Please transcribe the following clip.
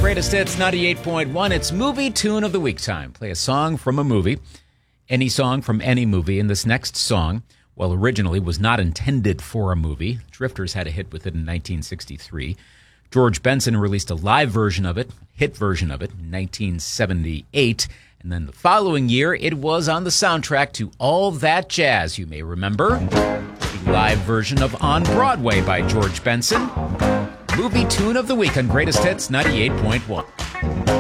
Greatest Hits 98.1. It's Movie Tune of the Week time. Play a song from a movie, any song from any movie. And this next song, well, originally was not intended for a movie. Drifters had a hit with it in 1963. George Benson released a live version of it, hit version of it, in 1978. And then the following year, it was on the soundtrack to All That Jazz, you may remember. The live version of On Broadway by George Benson. Movie Tune of the Week on Greatest Hits 98.1.